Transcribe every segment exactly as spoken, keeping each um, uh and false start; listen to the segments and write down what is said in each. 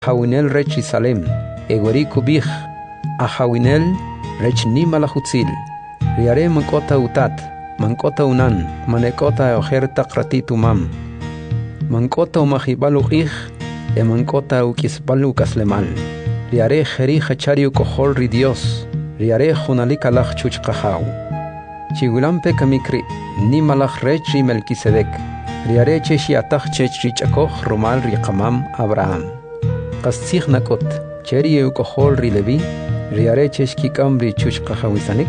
Hawinel rech Salem, Egori kubich, a Hawinel rech Nimalahutzil, Riare mankota utat, mankota unan, manekota ojerta kratitu mam, mankota umahibalu ich, e mankota ukisbalu kaslemal, Riare jeri hachariu kohol ri Dios, Riare junalika lach chuchkahau, Chigulampe kamikri, Nimalach rech ri Melquisedec, Riare chechiatach chech richakoch romal ri kamam Abraham. Qastzig nakot, cheri eukohol ri Levi, riare cheshkikam ri chuchkahawisanik,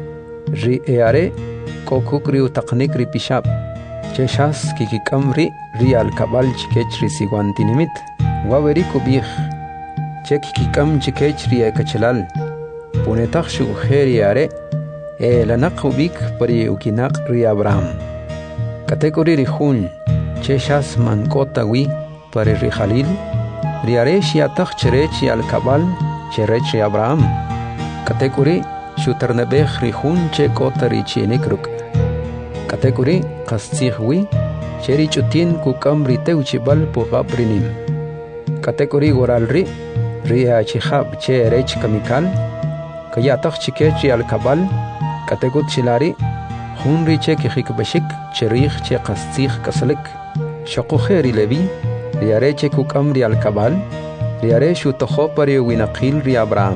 ri eare kokuk ri utaqnik ri pishab, cheshas kikikam ri ri alkabal chikech ri siguantinimit, waweri kubich, chekikikam chikech ri ekachelal, punetach shugher yare, e lanak ubik pari ukinak ri Abraham. Kategori ri hun, cheshas mankota wi pari ri Khalil, Riare shiatach cherechi al kabal cherechi Abraham. Kategori shuternebech rihun che kotari chienikruk. Kategori kastzihwi cheri chutin kukam riteuchibal pugabrinim. Kategori goralri ria chihab che rech kamikal. Kayatach chikechi al kabal. Kategut chilari hunri che kihikbashik cherich che kastzih kasalik. Shakuheri levi. Riare che kukam ri al-kabal, riare shutoho pari winaqil ri Abraham.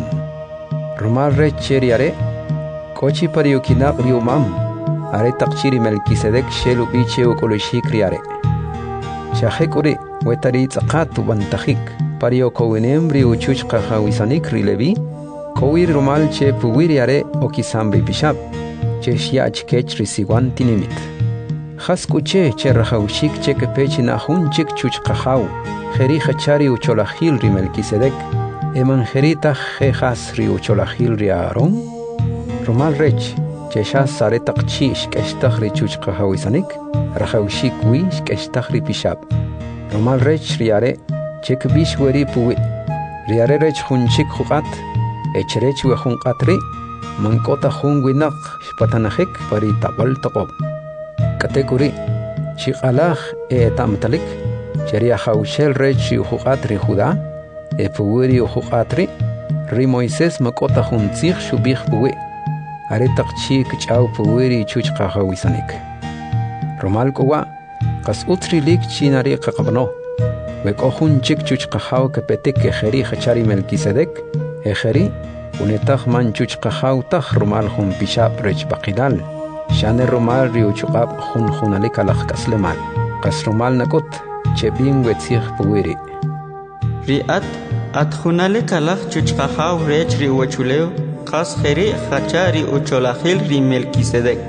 Rumal reche riare, kochi pari ukinak ri umam, are takchiri Melquisedec shelu biche ukolishik riare. Shahekuri, wetari tzakatu bantahik, pari okowinem ri uchuch kahawisanik ri Levi, kowir rumal che puwiriare okisam ri pishab, che shiach kech ri siguan tinimit. Haskuche che rahaushik che kepechi nahun chik chuchkahaw, jeri hachari ucholahil ri Melquisedec, eman jerita jejas ri ucholahil ri Aaron, Romal rech, che shas saretak chi shkeshtach ri chuchkahawisanik, rahaushik wi shkeshtach ri pishab. Romal rech riare, che kebish weri puwi, riare rech hunchik hukat, echrech we hunkatri, mankota hun winak shpatanahik pari tabal tokob. Kategori Shikalach e tamtalik, Cheria Haushel Rechi Uhuatri Huda, e Puwiri Uhuatri, Ri Moises Makota Hunzich Shubich Puwe, Aretak Chik Chau Puwiri Chuchka Hawisanik. Romalkowa, Kas Utri Lik Chinari Kakabno, Wekohun Chik Chuchkahau Kapetek Ejeri Hachari Melquisedec, Ejeri, Unetach Man Chuchkahau Tach Romal Hun Pishap Rech Bakidal. Shane Romal riu chukab hun hunalika lach kaslemal. Kas Romal nakot chebin wetzich puwiri. Riat at hunalika lach chuchkahaw rech ri wachuleo kas kheri khacha ri ucholahil ri Melquisedec.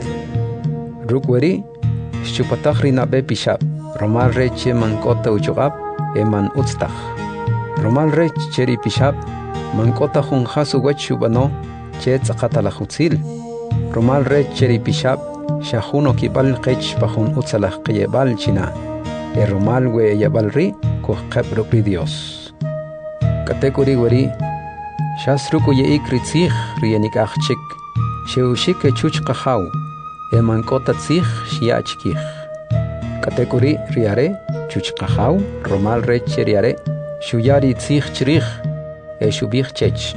Rukweri shupatach ri nabe pishab. Romal reche mankota uchukab eman utstach. Romal rech cheri pishab mankota hun hasu wachubano che tzakata lachutzil. Romal rech cheri pishab, shahuno kibal qech pahun utsalah qiyebal china, e romal we yabal ri kuh qebru pri Dios. Kategori weri, shasruku ye ikri tzich rienik achchik, sheushik e chuch qahaw, e mankota tzich shiachkich. Kategori riare, chuch qahaw, romal rech cheriare, shuyari tzich chrich, e shubich chech.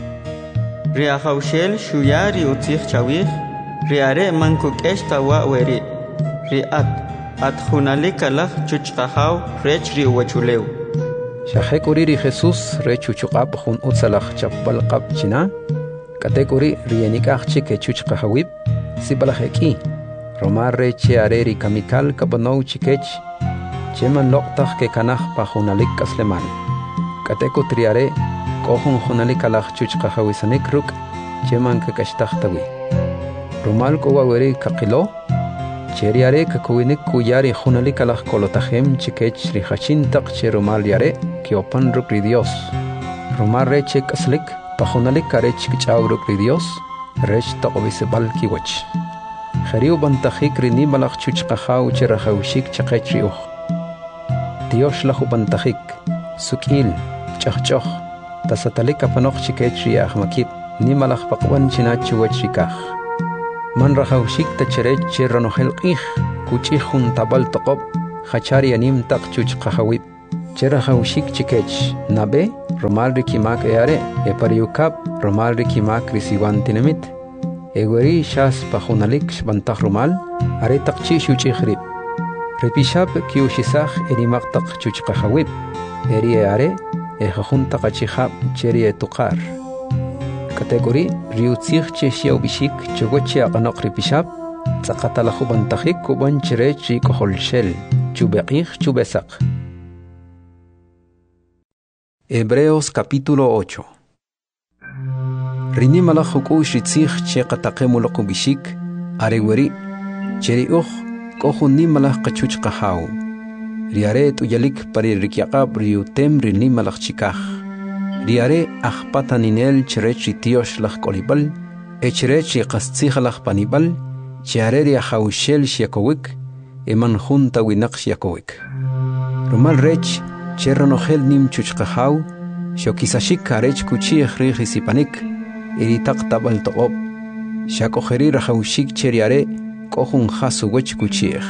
Riahaushel shuyari utzich chawich, Riare manku keshta wa weri. Riat at hunalika lach chuchkahaw rech ri wachuleu. Shahekuri ri Jesus rech chuchkab hun utsalach chapbal qab china. Kategori rienikach chike chuchkahawib sibalaheki. Romar reche areri kamikal kabanau chikech. Cheman loktach ke kanach pa hunalik kasleman. Kateko triare kohun hunalika lach chuchkahawisanik ruk. Cheman ke kashtachtawi. Romal kowa weri kakilo, cheriare kakuinik kuyari hunalika lach kolotahem chikech rihachintak che romal yare kiopan ruk ri Dios. Romal reche kaslik pahunalik karech kichaw ruk ri Dios, rech taqobisebal kiwach. Jeriu bantahik ri nimalach chuchkahaw che rahawshik chakech riuch. Dios lahu bantahik, sukil, chachchoch, tasatalika panoch chikech riach makip, nimalach pakwan chinachu wach rikach. Man rahawshik ta cherech cheranohel qih, kuchihun tabal toqob, hachari anim tak chuch qahawib. Chera haushik chikech nabe romal rikimak eare e pariukap romal rikimak risiwan tinemit egweri shas pajunalik shbantah romal are takchi shuchikhrib repishap kiushisach erimaktak chuchqahawib eri eare e jajunta qachihab cheri etuqar kategori riutzich cheshia ubishik chogochi aqanoq repishap tzaqatalahu bantajik kuban chirech rikoholshel chubeqij chubesaq. Hebreos capítulo ocho. Rinimala huku shitzich che qataqemulaqu bishik areweri cheri uj kohunimala qachuch qahau riare tuyalik pari rikyaqab riutem rinimala chikaj riare ajpataninel cherech tiosh laj kolibal echirech qastzij laj panibal chiare ri haushel shiakowik eman junta winaq shiakowik romal rech cherronogel nim chuchqahaw shokisashik karech kuchi khri khisipanik iritak tabal toqob shakojeri rahawshik cheriare kohun hasu wech kuchih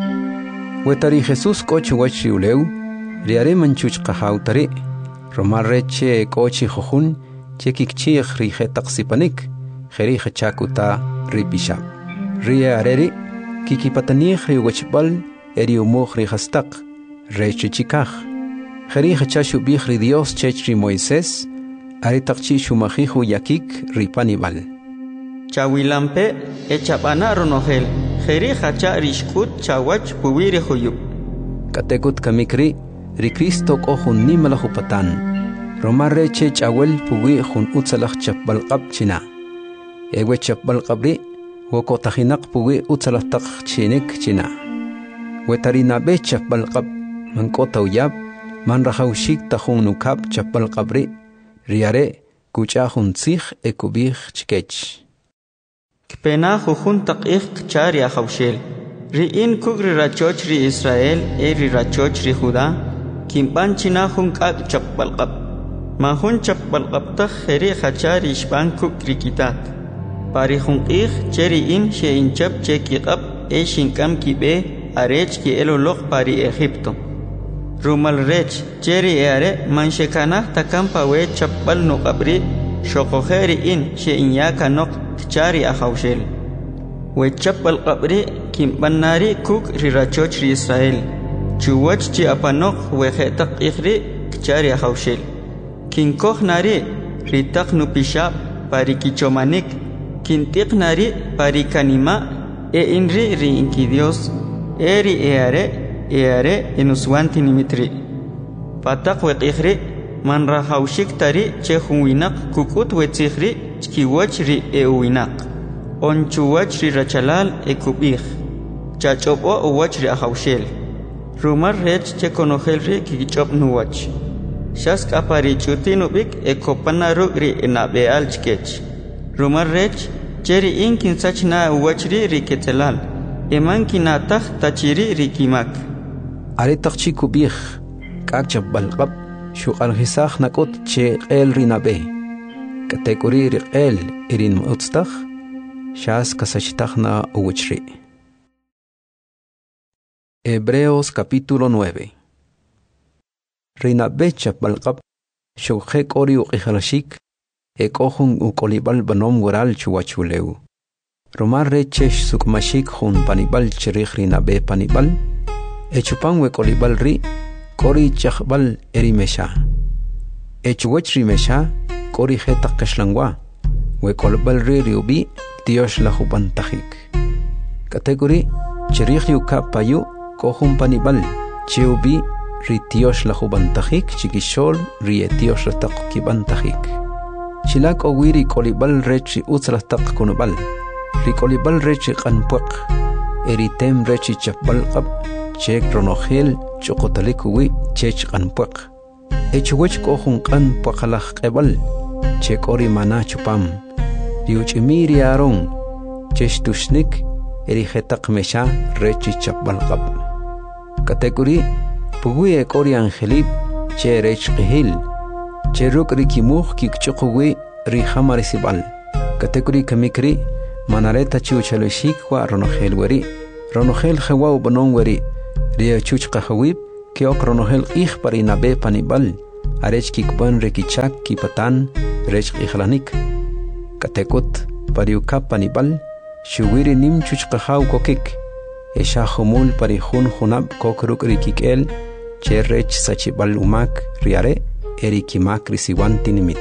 wetari Jesus koch wech riuleu riare manchuchqahaw tari romal reche kochi khujun chekikchi khri khetaqsipanik kheri khachakuta ripisha riareri kikipatani khri wechbal eri umogri hastaq reche chikaj Kheri hachashu bihri Dios chechri Moisés, aritaqchi shumajihu yakik ripanibal. Chawilampe echapana ronogel, kheri hacha rishkut chawach puwiri huyub. Katekut kamikri, ri Cristo kohun nimalahupatan. Romarre che chawel puwi hun utsalach chapbalqab china. Ewe chapbalqabri, wokotajinak puwi utsalahtak chinik china. Wetarina be chapbalqab, mankota uyab, man rahawshik tahun nukab chapal qabri riare kuchahun tzich ekubih chkech kpena jujun taqih chari ahawshel riin kugri rachoch ri Israel eri rachoch ri Judá kimban china hun kak chapal qab mahun chapal qab ta kheri khachari shban kugri kitat pari hun qih cheri in she inchap cheki qab e shinkam kibe arech ki eloloq pari Egipto Rumal rech cheri eare manshekana takampa we chapal no qabri shokoheri in she inyaka nok chari ahawshel we chapal qabri kimbanari kuk rirachoch ri Israel chuwach chi apanok we khetaq ikhri chari ahawshel kinkoh nari ritaq nu pisha pari kichomanik kintiq nari pari kanima e inri ri inki Dios eri eare eare enuswanti nimitri patak weqihri man rahawshik tari che huwinak kukut wetsikhri chkiwach ri ewinak onchuwach ri rachalal ekubih chachopo uwach ri ahawshel rumar rech che konogel ri kichop nuwach shask apari chutinubik ekopanaru ri enabeal chkech rumar rech cheri inkin sachna uwach ri ri ketelal eman kinatah tachiri ri kimak Aritaqchi kubih kak chapbalqab shuqal hisakh nakot che qel rinabe kategori riqel irin mutstakh shas kasachtakhna uwchri. Hebreos capítulo nueve. Rinabe chapbalqab shuqhe qori uqihalashik ekohun uqolibal banom waral chuwachuleu romar rechesh sukmashik hun panibal chirikh rinabe panibal Echupan we kolibal ri kori chakbal erimesha Echuwech rimesha kori hetak kashlangwa we kolibal ri riubi Dios la hubantajik kategori chirikh yuka payu kohun panibal chiubi ri Dios la hubantajik chikishol ri Dios la takibantajik chilak owiri kolibal rechi utzlatak kunubal ri kolibal rechi qanpuq eritem rechi chapbal qab chek ronogel chokotalikuwi chech qanpuq echuwech kohun qan puqalaj qebal chek ori mana chupam riuchimiri aron cheshtushnik eri hetaq mesha rechi chapbal qab kategori puwi ekori angelib che rech qihil che ruk rikimuj kikchuqwi ri hamarisibal kategori kamikri manareta chuchaloshik wa ronogel weri ronogel khawa banon weri Ria chuch qahawib ke ok ronogel ih parinabe panibal arech kikpan rekichak kipatan rech ihlanik katekot pariuka panibal shuwiri nim chuchqahaw kokik esha humul parihun hunab kokruk rikikel cherrech sachibal umak riare erikimak risiwanti nimit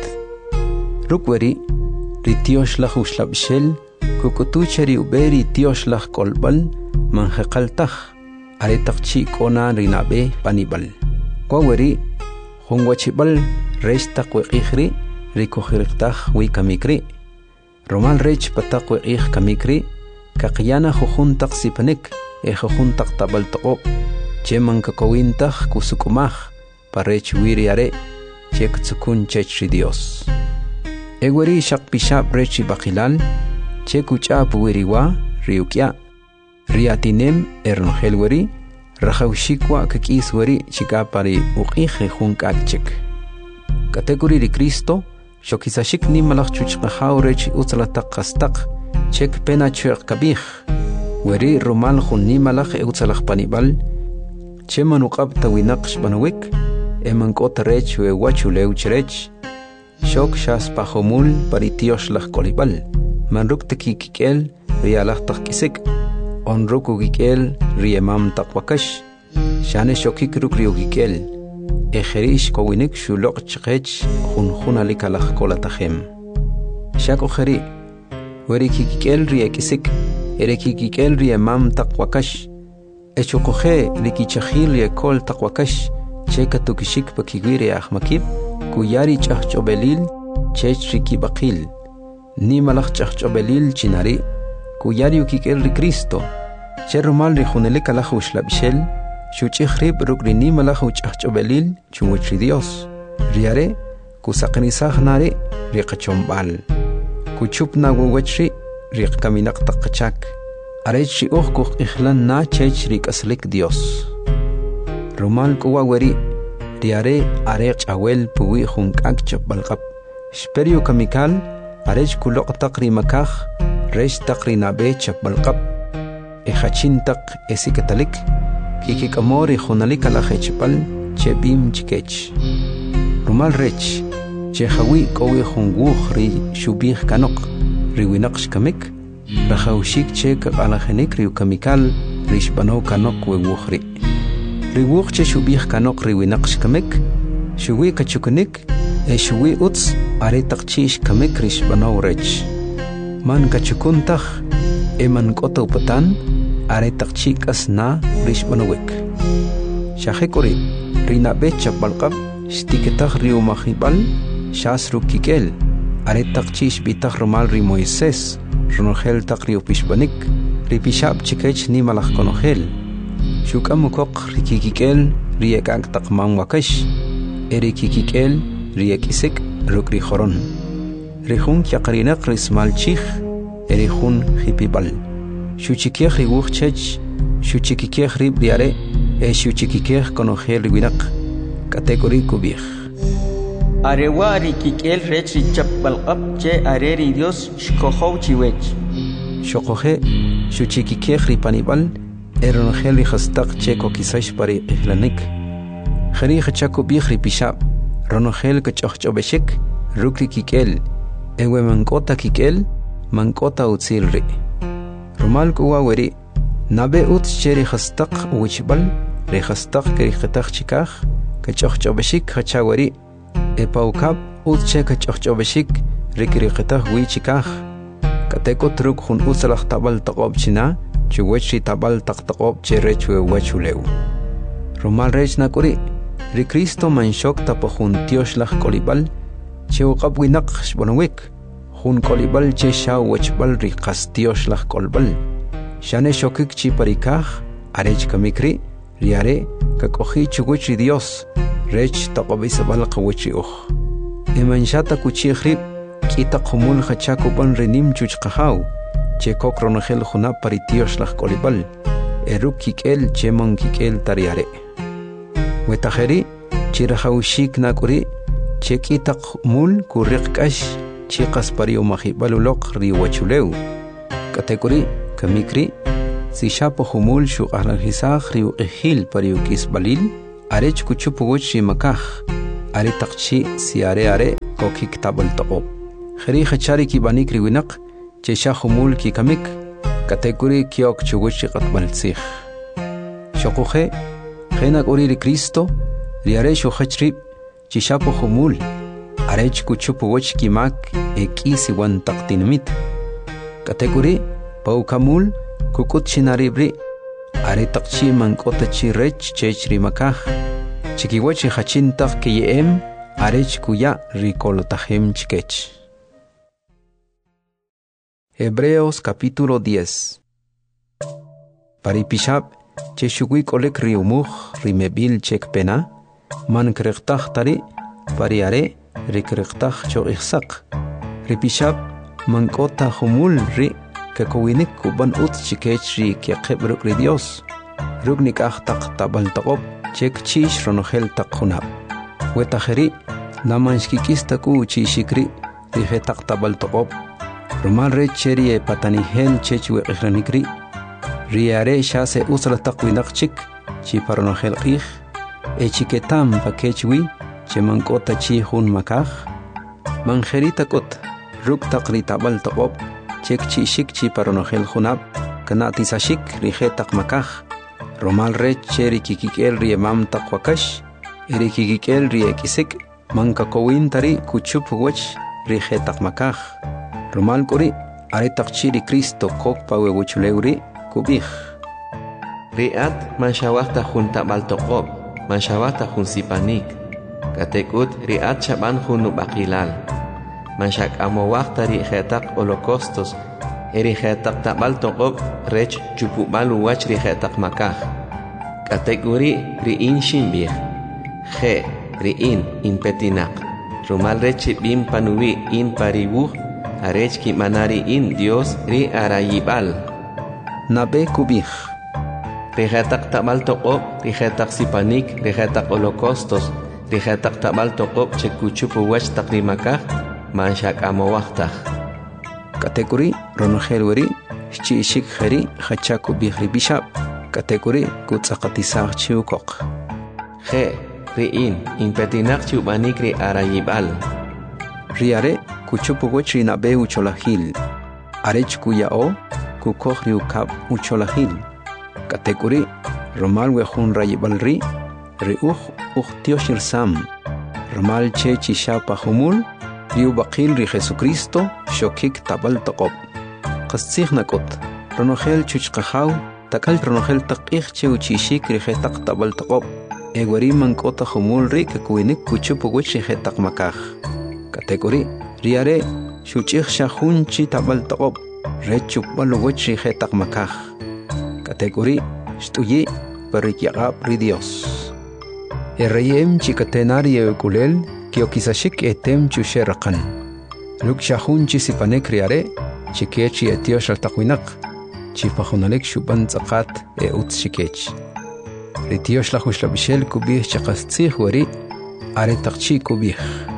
rukweri ritioshlah ushlabshel kukutucheri uberi tioshlah kolbal manjeqaltaj aretaqchi kona rinabe panibal kwaweri Hungwachibal resta kweqihri rikohiriktaj wikamikri Romal rech patak weqih kamikri kaqyana jujuntaq sipanik e jujuntaq tabaltoqo cheman kakawintaj kusukumaj parech wiriare chektsukun chechri Dios Eweri shaqpishab rechi baqilal chekuchap wiriwa riukya riatinem erngelweri Rajawshikwa kakisweri chikapari uqije junkakchik Kategori de Cristo shokisashik ni malach chuchqahaw rech utsalataq qastaq chek pena chuq kabij weri romal jun ni malach utsalaq panibal cheman uqabta winaqsh banawik eman kota rech we wachulew chrech shok shas pajomul paritiosh laj kolibal manruk tekikikel rialaj taqkisik onruku gikel riemam taqwakash shane shokik ruk riugikel ejerish kowinik shulok chqech jun junalik alaj kolatajem shako jeri weri kikikel riekisik erekikikel riemam taqwakash echokoje rikichajil riekol taqwakash cheka tukishik pakigwiri ahmakib kuyari chachobelil chech rikibaqil ni malaj chachobelil chinari kuyari ukikel ri Cristo cherumal ri junelik alaj ushlabshel shuchikhrib rukrini malaj uchachobelil chumuchri Dios riare kusaqnisaj nari riqachombal kuchupna wawachri riqkaminaq taqachak arechri uqkuq ihlan na chech rikaslik Dios rumal kuwaweri riare areq awel puwi junkak chapbalqab shperio kamikal arech kuloq taqri makaj resh taqri nabe chapbalqab ejachintaq esikatalik kikikamori junalik alajechpal chebim chikech rumal rech chehawi kowi junguj ri shubij kanok riwinaqsh kamik rajawshik chek alajenik riukamikal rishbano kanok wewujri riwuj che shubij kanok riwinaqsh kamik shuwi kachukunik e shuwi uts aretaqchish kamik rishbano rech man kachukuntaj eman kota upatan aretaqchik asna rishbanowek shajekori rinabe chapbalqab shtiketaj riumajibal shasru kikel aretaqchish bitaj romal ri Moisés ronogel taq riupishbanik ripishab chikech ni malaj konogel shukamukoq rikikikel riekak taqman wakash erikikikel riekisik rukri joron Rejun yaqrinaq rismalchij erejun hipibal shuchikej riwuj chech shuchikikej rib riare e shuchikikej konogel riwinaq kategori kubij arewa rikikel rech richapbalqab che areri Dios shkojow chiwech shoqoje shuchikikej ripanibal eronogel rijastaq che kokisash pari ihlanik khari khachakubij ripishab ronogel kachojchobeshik rukri kikel ewe mankota kikel mankota utzilri rumal kuwaweri nabe utz cheri khastaq wichbal re khastaq keri khitaq chikaj kachojchobeshik khachaweri e paukab utz che kachojchobeshik rikri khitaq wichikaj kateko truk jun utzalaj tabal taqob china chuwechi tabal taqtaqob cherechwe wachulew rumal rech nakuri ri Cristo manshok tapojun tioshlah kolibal chewqab winaq shbonawik jun kolibal che shaw wachbal riqas tioshlah kolbal shane shokik chi parikaj arech kamikri riare kakoji chuguchi Dios rech taqobisabal qawichi uj emanshata kuchijrib kita qumul khachakuban renim chuchqahaw che kokronogel juna paritioshlah kolibal eruk kikel chemon kikel tariare wetajeri chirajawshik nakuri chekitaq mul kuriqkash chiqas pariumajibaloq riwachulew kategori kamikri sishapo humul shuqarajisaj riuqijil pariukisbalil arech kuchupuguch rimakaj are taqchi siare are kokik tabal toqob khari khachari ki banik riwinak chesha khumul ki kamik kategori kiok chuguchi qatbal tsikh shoqoxe khena qori Cristo riare shu khachri chisha po khumul arech kuchupu woch ki mak ekisi wan taqtinmit kategori pau kamul kukut chinaribri are taqchi mankota chi rech chechri makah chikiwachi khachintaq ki yem arech kuya rikolotahem chikech. Hebreos capítulo diez. Paripishab cheshugui kolek riumuj rimebil chek pena man kreqtaq tari pariare rikreqtaq cho ihsaq ripishab mankota humul ri kakowinik kuban ut chikech ri keqebruk ri Dios rugnik ahtaq tabal taqob chek chish ronohel taqhunab wetajeri namanshkikista ku chishikri rihetaq tabal taqob Romal re cheri patanihel chechwe ikhranikri riare shase usra taqwinak chik chi paronohel qih e chiketam pakechwi che mankota chi hun makah manjerita kot ruk taqri tabal taqob chek chi shik chi paronohel hunab kanati sashik rihetaq makah Romal re cheri kikikel riemam taqwakash eri kikikel riekisik manka kowintari kuchup wach rihetaq makah Romal kori are taqchiri Cristo kok pawe wuchuleuri kubih riat manshawahta junta baltoqob manshawahta jun sipanik katekut riat shaban junu baqilal manshak amowahta ri khetaq holocaustos eri khetaq tabaltoqob rech chupubalu wach ri khetaq makah kategori riin shimbih khe riin impetinaq Romal rech bim panuwi in paribuh arech ki manari in Dios ri arayibal nabe kubih rihetaq tabal toqob rihetaq sipanik rihetaq holocaustos rihetaq tabal toqob chekuchupu wach taqrimakah manshak amowahtaj kategori ronohelweri chi shik khari khacha kubih ribishab kategori kutsaqatisaq chiukok khe riin impetinaq chubanik ri arayibal riare kuchupu wachri nabe ucholahil arech kuyao kukohri ukab ucholahil kategori romal wehun rayibalri riuh uhtioshir sam romal che chishapa humul riu baqil ri Jesucristo shokik tabal taqob qassikh nakot ronohel chuchqahaw takal ronohel taqih che uchishik ri hetaq tabal taqob egwari mankota humul ri kakuinik kuchupu wachri hetaq makah kategori riare shuchikh shahunchi tabal taqob rechuk balowchi hetaq makah kategori shtuyi parikyaqab ri Dios erreyem chikatenari ekulel kiokisashik etem chusherqan luk shahunchi sipanek riare chikechi etiosh altaqwinak chipahunalek shuban tsaqat e utshikech ritiosh lahush labishel kubih chaqastzikh wari are taqchi kubih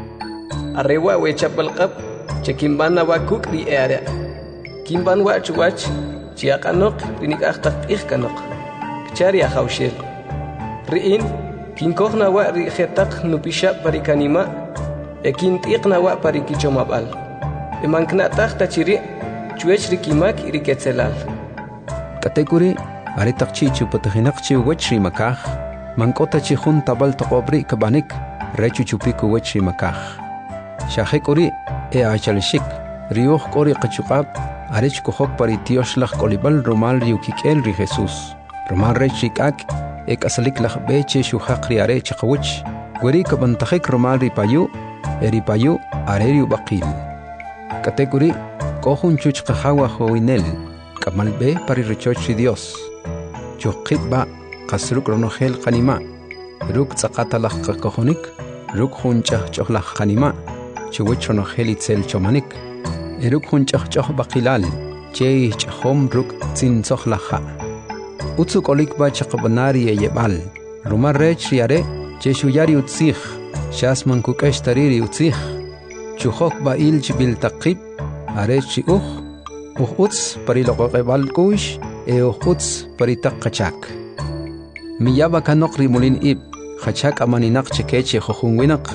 Arrewa we chapalqab chekimbana wa kukri area kimban wa chuwach chiaqanok rinik ahtaq ihkanok kchari khawshel riin kinkohna wa ri khetaq nupisha parikanima ekin tiqna wa parikichomabal emankna taxta chiri chuech rikimak iriketselal kategori are taqchi chupathinaq chi wachri makah mankota chi khun tabal taqobri kabanik rechu chupiku wachri makah shahekori e achalshik riuh kori qachuqab arech kohok paritiosh lakh kolibal romal riukikel ri Jesus romal rechikak ek asalik lakh beche shuhaqri are chqawch gori kabantakhik romal ri payu eri payu are riu baqil kategori kohun chuch qahawa hoinel kamal be pari rechoch Dios chuqitba qasruk ronohel qanima ruk tsaqata lakh qahonik ruk huncha chohlakh qanima chuwichono helitzel chomanik eruk hunchach choh baqilal chei chhom ruk tsin tsohlaha utsu kolik ba chaqbanari yebal rumar rech riare cheshu yari utsikh shasman kukash tariri utsikh chukhok ba ilch bil taqib arech uh uh uts pariloqebal kush e uh uts paritaqachak miyaba kanokri mulin ib khachak amaninak chekeche khokhunwinak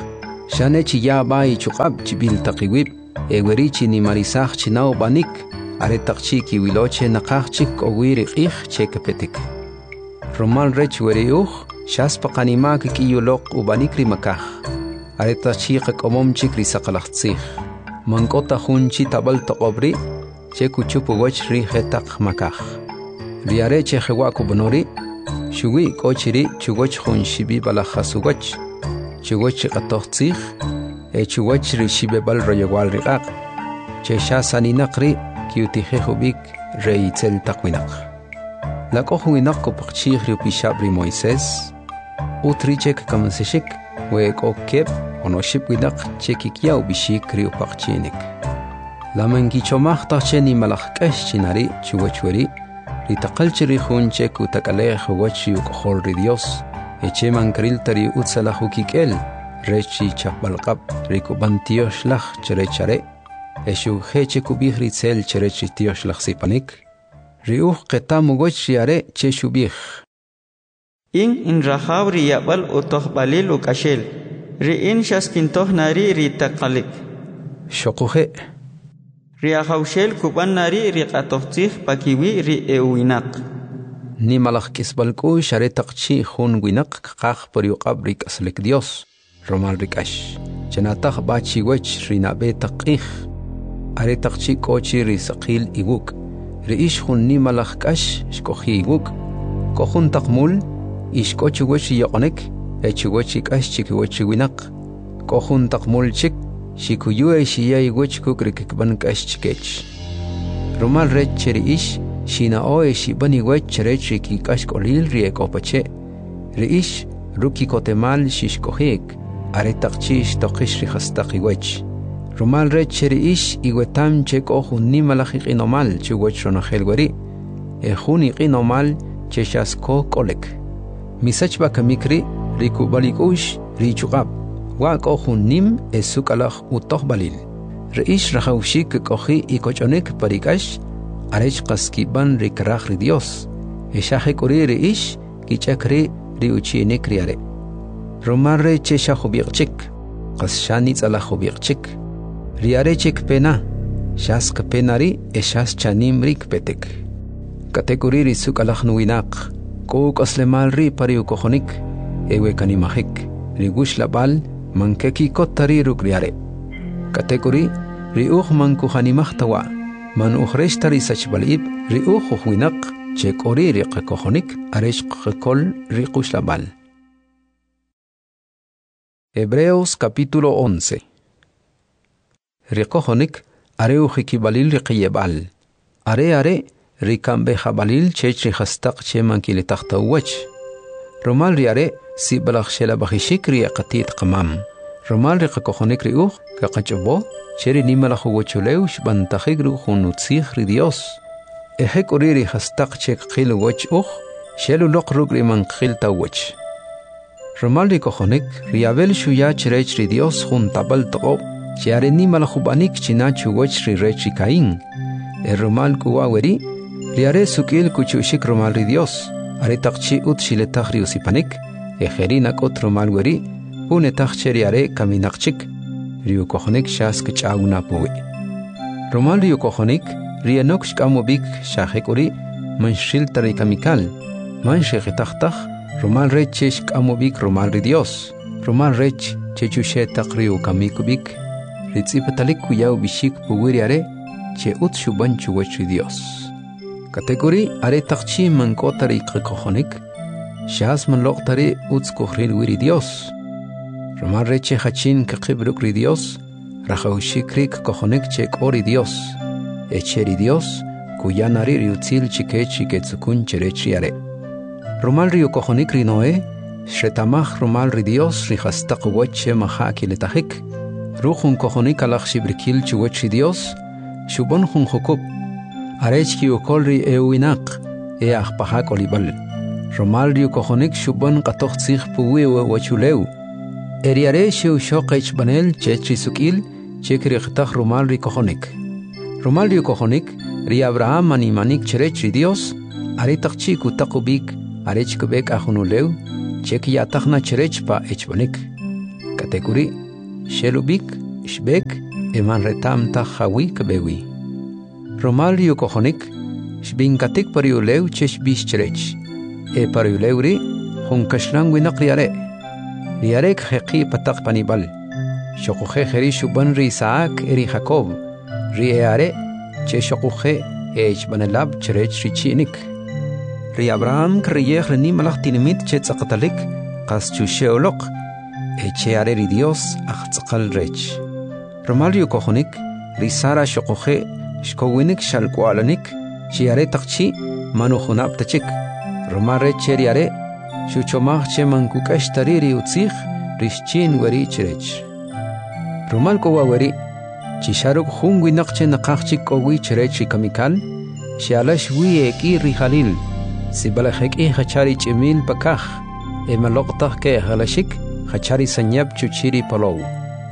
Shane chi ya ba y chuqab chibil taqiwib. Eweri chi ni marisaj chinao banik. Are taqchi ki wiloche naqaj chik owiri qih chekapetik. Romal rech weri uj. Shas paqanima ki yulok ubanikri makaj. Are taqchi qakomom chikri saqalaxtzih. Mankota junchi tabal taqobri. Cheku chupu wach ri hetak makaj. Riare che hewaku bonori. Shuwi kochiri chugoch hun shibi balajasugach. Chugoch qatoxtzih. E chugoch ri shibe bal royawal riqaq. Che shasaninaqri kiutijehubik reitzel taqwinaq. La kohuinaq kopaqchih ri pishabri Moisés. Utrichek kamseshik. We kokep onoship winaq chekikiau bishik ri upaqchinik. La mangichomaj tacheni malajkesh chinari chugochweri. Ritaqalchiri junche kutakalej wachi ukohol ri Dios. Eche mankriltari utsalahukikel. Rechi chapbalqab rikubantiosh laj cherechare. Eshu heche kubih ritzel cherechitiosh laj sipanik. Riuj qetamugoch riare che shubih. In in rahaw riyabal utoh balil ukashel. Ri in shaskintoh nari ritaqalik. Shokuhe. Riahawshel kuban nari riqatohtih pakiwi ri ewinaq. Ni malaj kisbalku sharetaqchi hun winaq qaq pariuqab rik aslik Dios. Romal rikash. Chanataq bachi wech rinabe taqih. Are taqchi kochi risaqil iguk. Riish hun ni malaj kash shkohi iguk. Kohun taqmul ish kochi wech yoqonek. Echi wech ikash chiki wech winaq. Kohun taqmul chik. Shikuyue shiyay wech kukrikban kash chikech. Romal rech cheri ish. Shina oe shibani wech cherech riki kash kolil riek opache. Riish ruki kotemal shishkohik. Are taqchish toqish rihastaqi wech. Romal rech cheri ish iwetam chek ohun ni malajik inomal chu wech ronahel weri. Ehun iqinomal cheshas ko kolek. Misach bakamikri riku balikush richuqab. Wak ohun nim esukalaj utoh balil. Reish rahawshik kohi ikochonek parikash. Arech qaskiban rikraj ri Dios. Eshaje kuri reish kichakri riuchinek riare. Romarre chesha hubiqchik. Qasshani tzala hubiqchik. Riare chik pena. Shas penari eshas chanimri kpetek. Katekuri risukalaj nuinaq. Kuk aslemal ri pariu kohonik. Ewe kanimahik. Rigush labal mankeki kotari rukriare. Katekuri riuj mankuhanimah tawa. Man ukhreshtari sachbalib riuj huinaq. Chek ori riqa kohonik. Aresh qekol riqush labal. Hebreos capítulo once. Ricohonik areu hikibalil riqiyebal. Are are rikambe habalil chech rihastaq cheman kilitahtawach. Romal riare si balakh shela bahishik riaqatit qamam. Romal riqakohonik riuj kaqachobo cheri nimalahu wachulew shbantahig ru hunutzih ri Dios. Ehek ori rihastaq chek qil wach uj shelu loqrug riman qil tawach. Romal ricohonik riabel shuya cherech ri Dios juntabal toqob chiare ni malajubanik china chugoch ri rechi Caín. El romal kuwaweri riare sukil kuchushik romal ri Dios. Are taqchi ut shiletaq ri usipanik. Ejerinak ot romal weri unetaq cheriare kaminaqchik. Riu kohonik shas kchauna puwi. Romal riu kohonik rianok shkamobik shahekuri manshil tarikamikal. Manshekitachtaq Romal rech cheshk amobik romal ri Dios. Romal rech chechushe taqriu kamikubik. Ritzipatalik kuyau bishik puwiriare che ut shuban chuwach ri Dios. Kategori are taqchi mankotari qikohonik. Shas man loqtari uts kuhril wiri Dios. Romal reche hachin kaqibruk ri Dios. Rahaushikrik kohonik chek ori Dios. Echeri Dios kuyanari riutzil chikech chiketsukun cherechiare. Romal rio kohonik ri Noé, shretamach romal ri Dios rihastaq wache mahaki letahik. Ruhun kohonik alach shibrikil chuwach ri Dios, shubon hun hukub. Arech ki ukol ri ewinaq, e ahpahak olibal. Romal rio kohonik shubon qatoh tzih puwi wachulew. Eriare shiu shoqech banel chech risukil, chek riqtaq romal ri kohonik. Romal rio kohonik, ri Abraham animanik cherech ri Dios, aritaq chiku taqubik. Arech kubek ahunulew, chek yatachna cherech pa echbonik. Kategori, Shelubik, Shbek, Eman retam ta Hawi Kabewi. Romal yu kohonik, Shbinkatik pariuleu chesh bischrech. E pariuleuri, Hunkashlang winakriare. Riarek heki patak panibal. Shokuhe heri shubanri Isaac eri Jacob. Rieare, che shokuhe ech banelab cherech richinik. Ri Abraham kriyeh reni malach tinimit chetzakatalik, kas chusheolok, echeare ri Dios achtzakal rech. Romal yu kohonik, ri Sara shokuhe, shkowinik shalkwalanik, shiare takchi, manuhunab tachik. Romare cheriare, shuchomach che mankukash tariri utzich, rishchin weri cherech. Romal kowa weri, chisharuk hungwi nakche nakachik kowi cherech kamikal, shialash wi eki rihalil, sibalahek i hachari chimil pakach, e malokta ke halashik, hachari sanyab chuchiri palow.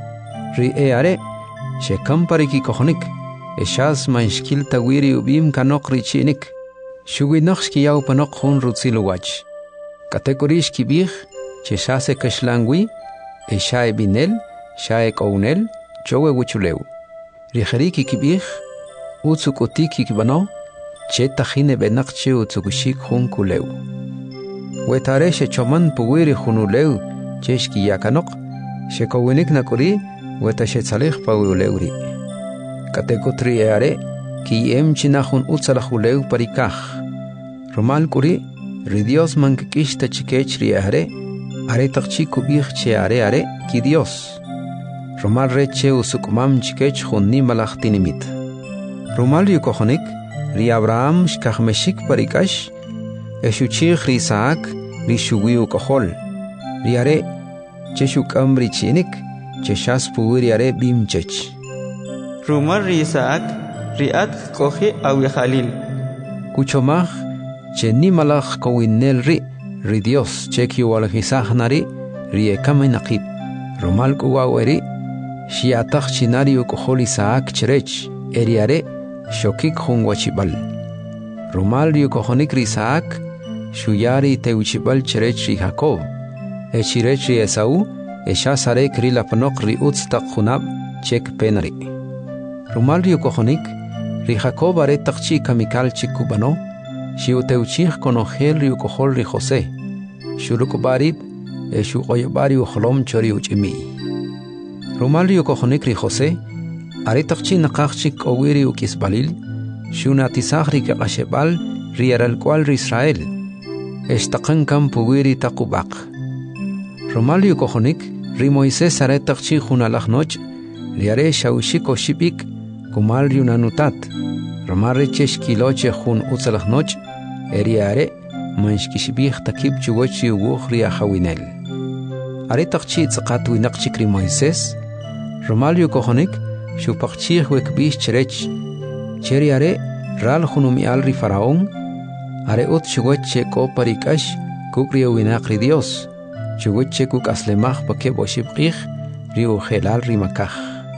Ri eare, shekampari ki kohonik, eshas manshkil tawiri ubim kanok richinik, shugi nakshki yau panok hun rutziluwach. Kategorish kibich, cheshase kashlangwi, eshae binel, shae kounel, chowe wuchuleu. Rijeriki kibich, utsukotiki kibano, che tajine benakche utsukushik hun kuleu. Wetare she choman puwiri hunuleu, cheshki yakanok, she kowinik nakuri, weta she tzalech pauleuri. Kategotri eare, ki em chinahun utzalahuleu parikach. Romal kuri, ri Dios mankikish tachikech riare, are takchi kubich che are are, ki Dios. Romal reche usukumam chikech hunni malach tinimit. Romal yukohonik, ri Abraham shkachmeshik parikash, eshuchich ri Isaac, ri shugiu kohol. Riare, cheshukam ri chinik, cheshas puwiri are bimchech. Romal ri Isaac, ri at kohe awi Khalil. Kuchomach, che ni malach kowinel ri, ri Dios, che kiwalhisach nari, ri ekame nakip. Romal kuwaweri, shiatach chinari ukohol Isaac cherech, eriare, shokik hun wachibal. Romal yukohonik ri Isaac, shuyari teuchibal cherech ri Jacob. E chirech ri Esau, e shasare kri lapanok ri utstak hunab, chek penari. Romal yukohonik, ri Jacob are takchi kamikal chikubano, shiu teuchich konogel ri ukohol ri Jose. Shurukubarib, e shu oyobari uholom chori uchimi. Romal yukohonik ri Jose, are takchi nakachik owiri ukisbalil, shu natisach ri kakashebal ri aralkwal ri Israel. Eshtakan kam puwiri takubak. Romal yukohonik, ri Moises are takchi hunalach noch, ri are shaushik oshibik, kumal yunanutat. Romare cheshkiloche hun utzalach noch, eriare, manshkishbich takib chugochi wuchri ahawinel. Are takchi tzakat winakchik ri Moises, Romal yukohonik, shupachich wekbish cherech, cheriare, ral hunumi al ri faraón, are ut chugoche ko parikash, kukri winak ri Dios, chugoche kuk aslemach bakeb oshibich, ri ujelal ri makach.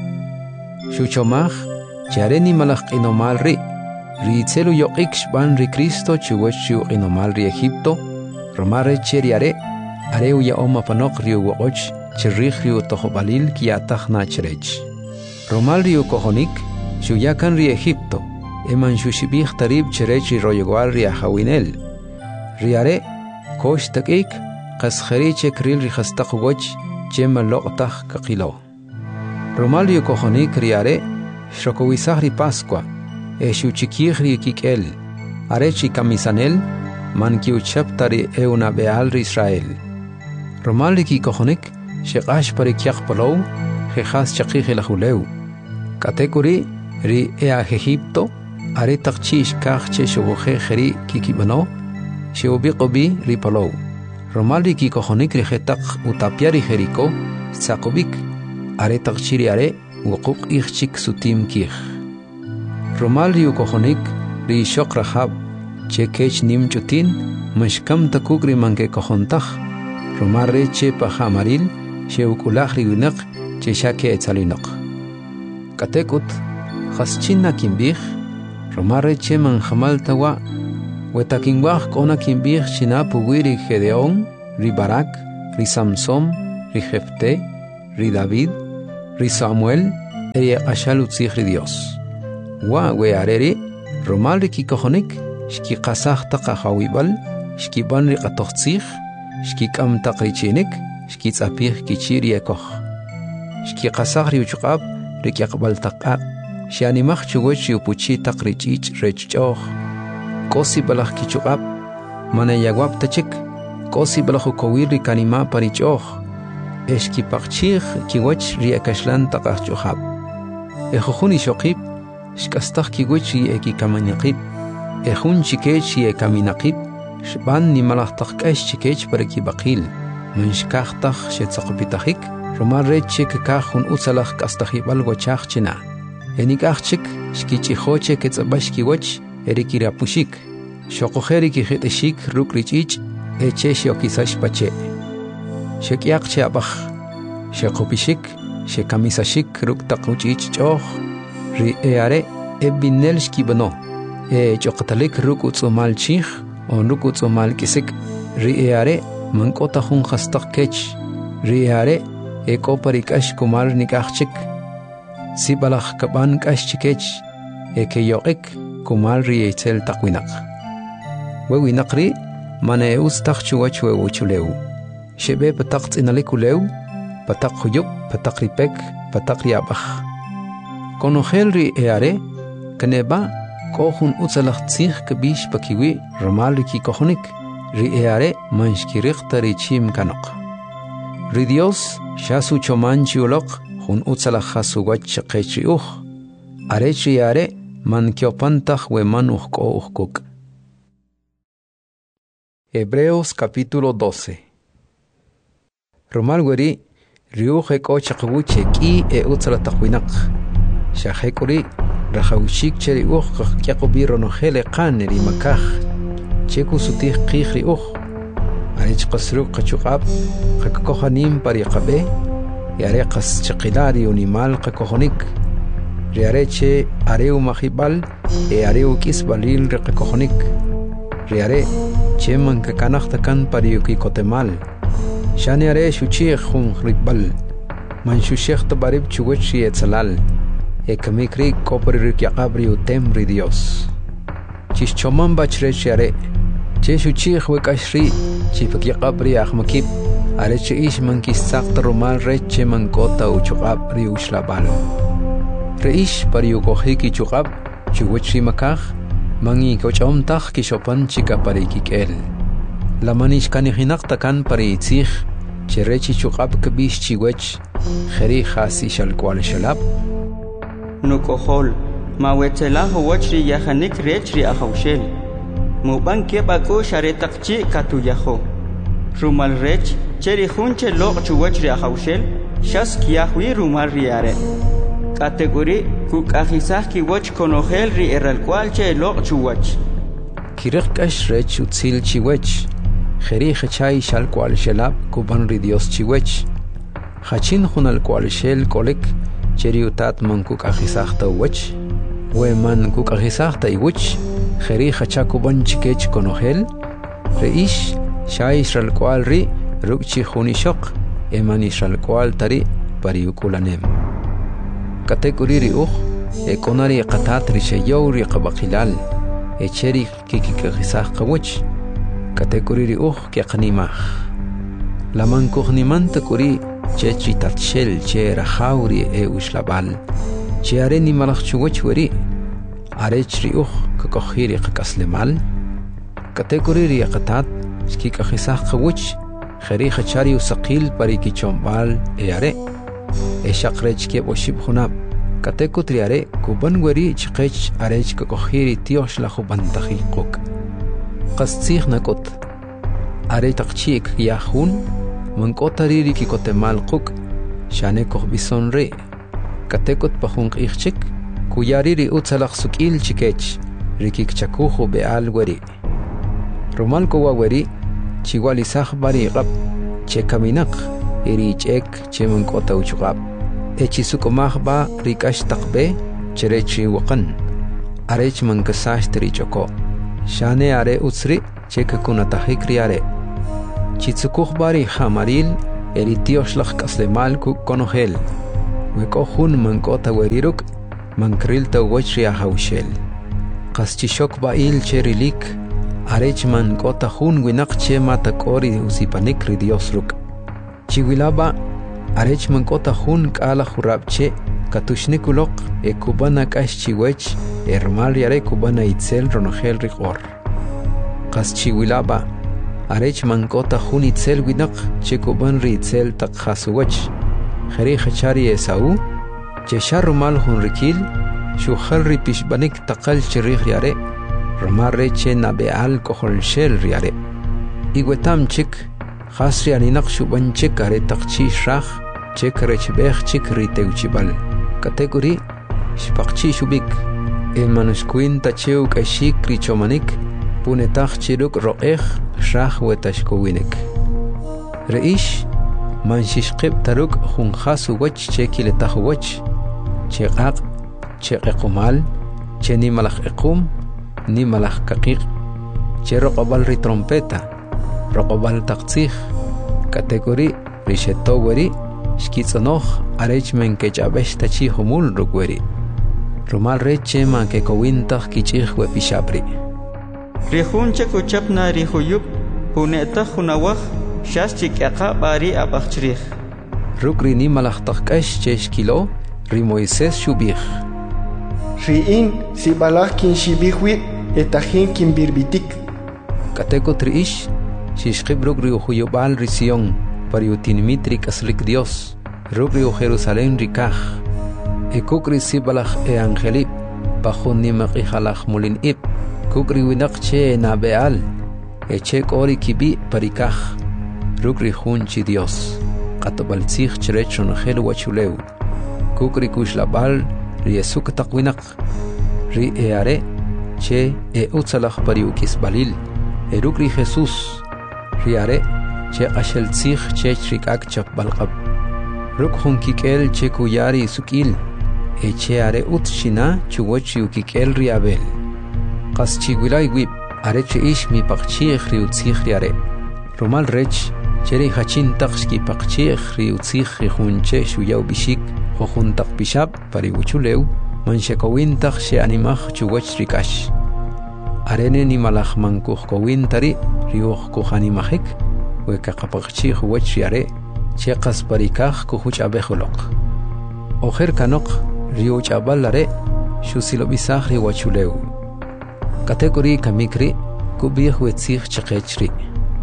Shuchomach, Chareni malach inomal ri, ri tzelu yoqik shban ri Cristo chugochu inomal ri Egipto, romare cheriare, areu ya oma panok ri uwoch, chirrich ri utohobalil kiatach na cherech. Romal ri ukohonik, shuyakan ri Egipto, eman shushibich tarib cherech ri royegual ri ahawinel. Riare, kosh takik, kaskheri chekril ri khastak uwoch, chema loqtach kakilo. Romal ri ukohonik riare, Shokowisahri Pascua, Eshuchikihri Kikel, Arechi Kamisanel, Mankiuchaptari Euna Beal Israel. Romaliki Kohonik, Shekash Parikiak Palow, Jejas Chakihilahuleu. Katekuri, Ri Ea Egipto, Aretakchish Kachche Shogohe Heri Kikibano, Sheubikobi Ri Palow. Romaliki Kohonik Rihetak Utapiari Heriko, Sakobik, Aretakchiri Are, Wokuk ichchik sutim kich. Romal ri ukohonik, ri shok rahab, che kech nim chutin, mashkam takuk ri manke kohontach. Romal re che pahamaril, she ukulach ri unak, che shake etzalinok. Katekut, chaschina kimbich, romal re che manjamal tawa, wetakinwach kona kimbich china puguiri Gedeón, ri Barak, ri Samson, ri Jefte, ri David, ri Samuel eri ashal utzih ri Dios. Wa we areri romal ri kikohonik shki qasah taqa hawibal shki ban ri qatoqtzih shki kam taqrichinik shki tsapih kichiri ekoh shki qasah ri uchqab ri qaqbal taqa shani mach chugoch upuchi taqrichich rechchoh kosi balakh kichuqab mana yagwab tachik kosi balakh kowir ri kanima parichoh eshki paqchih kiwach ri akashlan taqachhab ekhuni shoqib shkastah kiwach ri ekikamaniqib ekhun chikech ri ekaminaqib shban ni malakh taqash chikech paraki baqil munshkahtah shetsaqpitahik romar rechik kahun utsalakh kastahibal gochach china enikachik shkichihoche ketsabash kiwach erikirapushik shoqojeri kijiteshik rukrichich eche shokisash pache shekyaq chabach sheqopishik shekamisashik ruktaquchich choh ri eare ebinel shkibano e choqtalik rukutsumal chih on rukutsumal kisik ri eare mankota hun khastaq kech ri eare ekoparikash kumar nikachik sibalakh kaban kash chikech ekeyoqik kumar ri etel taqwinaq wewinaqri mane ustaq chuwach wewuchuleu shebe pataq tsinalikulew pataq khuyub pataq ripek pataq riabakh konogel ri eare kaneba kohun utsalakh tsikh kabish pakiwi romal ki kohonik ri eare manshkiriq tari chim kanaq ri Dios shasu chomanchi uloq hun utsalakh hasugach qechi uh arechi eare man kiopantah we man uhko uhkuk. Hebreos capítulo doce. Romal weri riuj eko chaqwuche ki e utsala taqwinaq. Shahekuri rahawchik cheri uj qaqyaqubi ronohele qaneri makaj. Cheku sutih qihri uj. Arich qasruq qachuqab qaqkohanim pariqabe yare qas chaqilari unimal qaqohonik. Riareche areu mahibal e areu kisbalil reqakohonik. Riare cheman kakanaqtakan pariuki kotemal. Shani are shuchih hun ribal. Man shushech tabarib chuwachi etzalal. E kamikri kopri yaqabri utem ri Dios. Chis choman bachreche are. Che shuchih wekashri chifak yaqabri ahmakib. Are che ish man kistaq rumal reche man kota uchuqab ri ushlabal. Reish pariukohiki chuqab chuwachri makaj mangi kochomtaj kishopan chika parikikel la manish kanihinaq takan paritzih cherechi chuqab kabish chiwech kheri khasi shalkwal shalab nukohol mawetela huwachri yahanik rechri ahawshel muban kebako sharetaqchi katuyaho rumal rech cheri hunche loq chuwachri ahawshel shas kiyahwi rumal riare category kuk ahisah ki wach konogel ri eral cual che loq chuwach kirq kash rech utzil chiwech kheri khachay shal cual shelab kuban ri Dios chiwech khachin khunal cual shel kolek cheri utat man kuk ahisah ta wach we man kuk ahisah ta iwach kheri khacha kuban chikech konogel reish shay shal cual ri rukchi khunishok eman shal cual tari pariukulanem category ri uj e konari qatat ri shayow ri qabaqilal e cheri kikikhisah qawch category ri uj ke qanimah la man kuhnimanta kuri chechi tatshel che rahawri e ushlabal che are ni malakh chuwach weri are chri uj kokhiri qaslemal category ri qatat kikikhisah qawch khari khachari usaqil pariki chombal e are e shaqrech ke boshib khunab katekut riare kuban weri chqech arech ko khiri tiosh la khuban tahiquk qastikh nakot are taqchik yahun man kotariri ki kotemal quk shane ko bison re katekut pahun qixchik kuyariri utsalaq sukil chikech rikik chakuhu beal weri romal ko weri chiwali sah bari qab che kaminaq erich ek cheman kota uchqab echi sukomahba rikash taqbe cherechi waqan arech man kasash trichoko shane are utsri cheka kunata hikriare chitsukuh bari hamaril eritiosh lak kaslemal ku konogel Wekohun mankota weriruk, mankrilta wachria haushel. Kaschishok bail cherilik, arech mankota hun winak che matakori usipanikri Dios ruk. Chiwilaba, arech mankota hun kala hurabche, katushnikulok, e kubana kash chiwech, ermal yare kubana itzel ronogel rigor. Kaschiwilaba, arech mankota hun itzel winak, che kuban ri itzel takhasuwech. Khari khachari Esau, che sharumal hun rikil, shukhal ri pishbanik taqal chirih yare, romarre che nabeal kohol shel yare. Igwetam chik, khasri aninak shuban chik are taqchi shrach, chik rechbech chik ri teuchibal. Kategori, shpaqchi shubik, e manuskuin tacheu kashik richomanik, punetach chiruk ro'ech, shrach wetashkowinik. Reish, manshishqib taruk junjasu wach che kiletahu wach che qaq che qequmal che ni malach equm ni malach kaqiq che roqobal ri trompeta roqobal taqtzih kategori rishetoweri shkitzonoch arech men ke chabesh tachi humul rukweri rumal reche man ke kowintach kichih we pishabri rihun che kuchapna rihuyub huneta hunawach Shas chikiaqa bari abachtrich. Rukri ni malachtakash cheshkilo, ri Moisés shubich. Riin si balach kin shibihwi etahin kin birbitik. Kateko triish, shishkib rukri uhuyobal ri Sion, pariutinmitri kaslik Dios, rukri u Jerusalén rikaj. Ekukri si balach e angelip, bajo ni maqihalach mulin ip, kukri winakche na beal, echek ori kibi parikaj. Rukri hunchi Dios, katabaltzich cherechon hel wachuleu, kukri kushlabal, riesuk takwinak, ri eare, che e utzalach pariukis balil, e rukri Jesus, riare, che asheltzich che chrikak chap balqab, ruk hunkikel che kuyari sukil, e che are utshina chuwachi ukikel riabel, kaschigulai wip, are che ish mi pakchich riutzich riare, romal rech, Cheri hachin takshki pakchich riutzich rihunche shuyau bishik hohuntak bishab pariwuchuleu manshekowin takshe animach chuwach rikash. Arene ni malach mankuch kowin tari riuch kuhanimahik wekakapakchich wach riare chekas parikach kuhuch abejolok. Ojer kanok riuch abalare shusilobisach riwachuleu. Kategori kamikri kubih wetzich chekechri.